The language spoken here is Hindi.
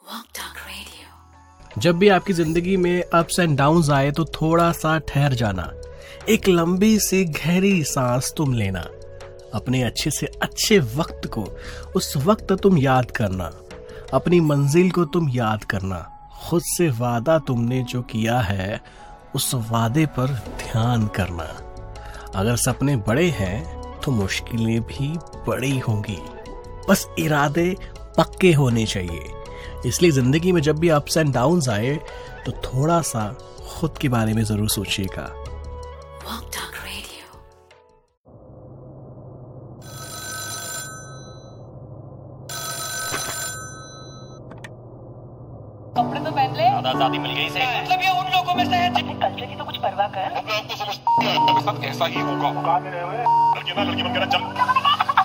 जब भी आपकी जिंदगी में अप्स एंड डाउन्स आए तो थोड़ा सा ठहर जाना, एक लंबी सी गहरी सांस तुम लेना, अपने अच्छे से अच्छे वक्त को उस वक्त तुम याद करना, अपनी मंजिल को तुम याद करना, खुद से वादा तुमने जो किया है उस वादे पर ध्यान करना। अगर सपने बड़े हैं तो मुश्किलें भी बड़ी होंगी, बस इरादे पक्के होने चाहिए। इसलिए जिंदगी में जब भी अप्स एंड डाउन्स आए तो थोड़ा सा खुद के बारे में जरूर सोचिएगा। कपड़े तो पहन ले, आजादी मिल गई से मतलब ये उन लोगों में से है कल्चर की तो कुछ परवाह कर। अब आपको समझ ऐसा ही होगा। लड़की बनकर चल